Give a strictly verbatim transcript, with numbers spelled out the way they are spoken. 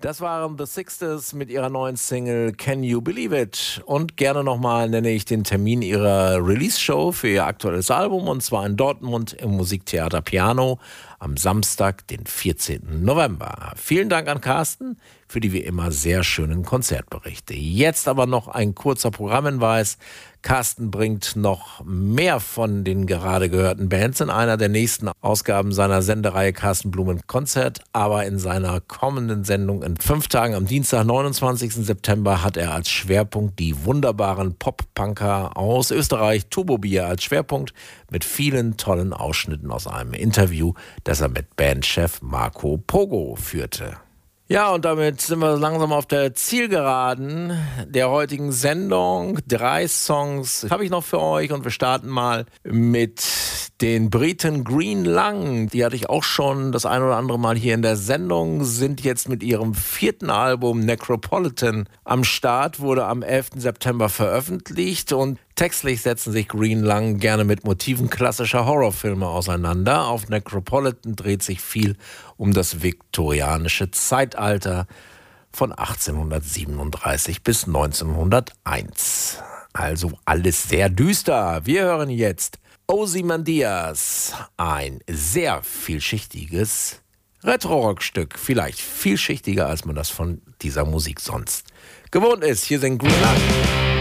Das waren The Sixties mit ihrer neuen Single Can You Believe It? Und gerne nochmal nenne ich den Termin ihrer Release-Show für ihr aktuelles Album, und zwar in Dortmund im Musiktheater Piano am Samstag, den vierzehnten November. Vielen Dank an Carsten für die wie immer sehr schönen Konzertberichte. Jetzt aber noch ein kurzer Programmhinweis. Carsten bringt noch mehr von den gerade gehörten Bands in einer der nächsten Ausgaben seiner Sendereihe Carsten Blumen Konzert, aber in seiner kommenden Sendung in fünf Tagen am Dienstag, neunundzwanzigsten September, hat er als Schwerpunkt die wunderbaren Pop-Punker aus Österreich, Turbo Bier als Schwerpunkt, mit vielen tollen Ausschnitten aus einem Interview, das er mit Bandchef Marco Pogo führte. Ja, und damit sind wir langsam auf der Zielgeraden der heutigen Sendung. Drei Songs habe ich noch für euch und wir starten mal mit den Briten Green Lung. Die hatte ich auch schon das ein oder andere Mal hier in der Sendung, sind jetzt mit ihrem vierten Album Necropolitan am Start, wurde am elften September veröffentlicht, und textlich setzen sich Green Lung gerne mit Motiven klassischer Horrorfilme auseinander. Auf Necropolitan dreht sich viel um das viktorianische Zeitalter von achtzehnhundertsiebenunddreißig bis neunzehnhunderteins. Also alles sehr düster. Wir hören jetzt Ozymandias, ein sehr vielschichtiges Retro-Rock-Stück. Vielleicht vielschichtiger, als man das von dieser Musik sonst gewohnt ist. Hier sind Green Lung.